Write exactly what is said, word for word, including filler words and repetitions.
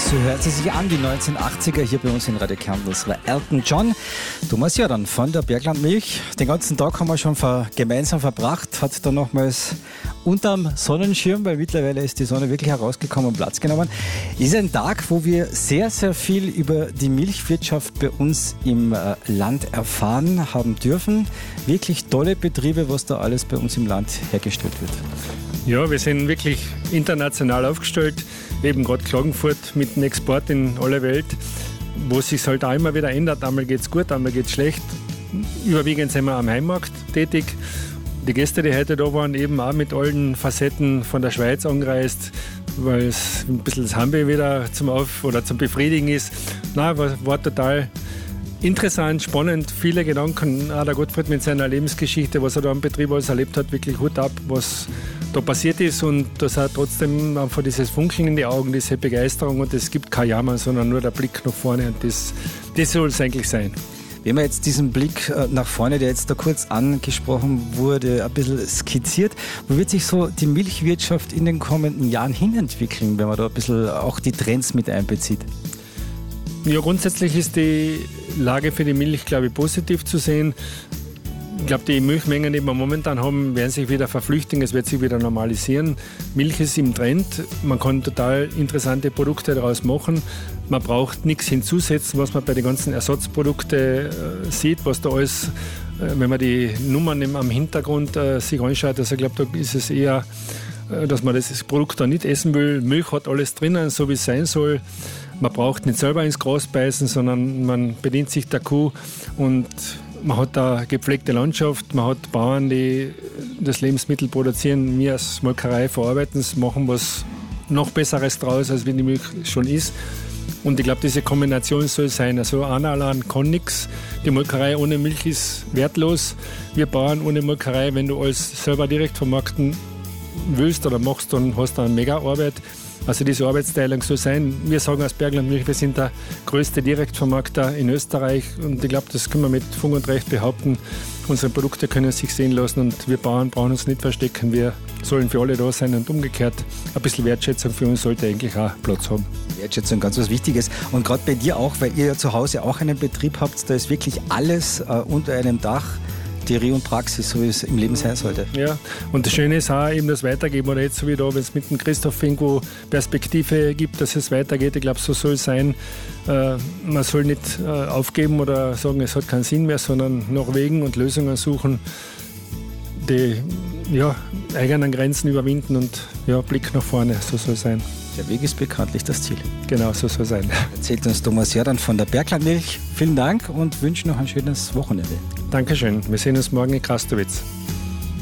So hört sie sich an, die neunzehnhundertachtziger hier bei uns in Radio Kärnten. Das war Elton John. Thomas Jordan von der Berglandmilch. Den ganzen Tag haben wir schon ver- gemeinsam verbracht. Hat dann nochmals unterm Sonnenschirm, weil mittlerweile ist die Sonne wirklich herausgekommen und Platz genommen. Ist ein Tag, wo wir sehr, sehr viel über die Milchwirtschaft bei uns im äh, Land erfahren haben dürfen. Wirklich tolle Betriebe, was da alles bei uns im Land hergestellt wird. Ja, wir sind wirklich international aufgestellt. Eben gerade Klagenfurt mit dem Export in alle Welt, wo es sich halt auch immer wieder ändert. Einmal geht es gut, einmal geht es schlecht. Überwiegend sind wir am Heimmarkt tätig. Die Gäste, die heute da waren, eben auch mit allen Facetten von der Schweiz angereist, weil es ein bisschen das Heimweh wieder zum Auf- oder zum Befriedigen ist. Nein, war, war total interessant, spannend, viele Gedanken. Auch der Gottfried mit seiner Lebensgeschichte, was er da am Betrieb alles erlebt hat, wirklich Hut ab, was da passiert ist, und das hat trotzdem einfach dieses Funkeln in die Augen, diese Begeisterung, und es gibt kein Jammern, sondern nur der Blick nach vorne, und das, das soll es eigentlich sein. Wenn man jetzt diesen Blick nach vorne, der jetzt da kurz angesprochen wurde, ein bisschen skizziert, wo wird sich so die Milchwirtschaft in den kommenden Jahren hinentwickeln, wenn man da ein bisschen auch die Trends mit einbezieht? Ja, grundsätzlich ist die Lage für die Milch, glaube ich, positiv zu sehen. Ich glaube, die Milchmengen, die wir momentan haben, werden sich wieder verflüchtigen, es wird sich wieder normalisieren. Milch ist im Trend, man kann total interessante Produkte daraus machen. Man braucht nichts hinzusetzen, was man bei den ganzen Ersatzprodukten äh, sieht, was da alles, äh, wenn man die Nummern im, am Hintergrund äh, sich anschaut. Also ich glaube, da ist es eher, äh, dass man das Produkt da nicht essen will. Milch hat alles drinnen, so wie es sein soll. Man braucht nicht selber ins Gras beißen, sondern man bedient sich der Kuh, und man hat eine gepflegte Landschaft, man hat Bauern, die das Lebensmittel produzieren. Wir als Molkerei verarbeiten es, machen was noch Besseres draus, als wie die Milch schon ist. Und ich glaube, diese Kombination soll sein. Also einer allein kann nichts. Die Molkerei ohne Milch ist wertlos. Wir Bauern ohne Molkerei, wenn du alles selber direkt vermarkten willst oder machst, dann hast du eine mega Arbeit. Also diese Arbeitsteilung soll sein. Wir sagen als Berglandmilch, wir sind der größte Direktvermarkter in Österreich, und ich glaube, das können wir mit Fug und Recht behaupten. Unsere Produkte können sich sehen lassen, und wir Bauern brauchen uns nicht verstecken. Wir sollen für alle da sein, und umgekehrt ein bisschen Wertschätzung für uns sollte eigentlich auch Platz haben. Wertschätzung, ganz was Wichtiges. Und gerade bei dir auch, weil ihr ja zu Hause auch einen Betrieb habt, da ist wirklich alles äh, unter einem Dach. Theorie und Praxis, so wie es im Leben sein sollte. Ja, und das Schöne ist auch eben das Weitergeben, oder jetzt so wie da, wenn es mit dem Christoph irgendwo Perspektive gibt, dass es weitergeht. Ich glaube, so soll es sein. Äh, man soll nicht äh, aufgeben oder sagen, es hat keinen Sinn mehr, sondern nach Wegen und Lösungen suchen, die ja, eigenen Grenzen überwinden, und ja, Blick nach vorne, so soll es sein. Der Weg ist bekanntlich das Ziel. Genau, so soll es sein. Erzählt uns Thomas Jordan von der Berglandmilch. Vielen Dank und wünsche noch ein schönes Wochenende. Dankeschön. Wir sehen uns morgen in Krastowitz.